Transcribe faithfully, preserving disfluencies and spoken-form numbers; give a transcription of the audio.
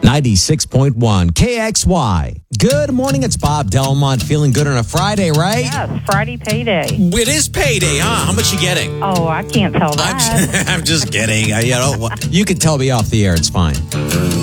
ninety-six point one K X Y. Good morning, it's Bob Delmont. Feeling good on a Friday, right? Yes, Friday payday. It is payday, huh? How much you getting? Oh, I can't tell that. I'm, I'm just kidding. I, you know, You can tell me off the air, it's fine.